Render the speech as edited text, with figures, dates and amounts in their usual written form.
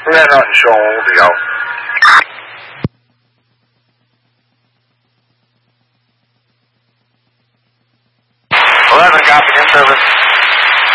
11 on show, the out. 11, copy, in service.